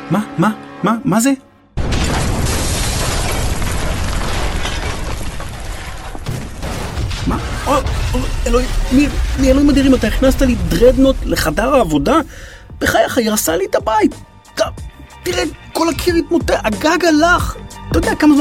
מה זה? מה? אלוהים, מי אלוהים אדירים, אתה הכנסת לי דרדנוט לחדר העבודה? בחייך, היא הרסה לי את הבית. תראה, כל הקיר התמוטט, הגג הלך. אתה יודע כמה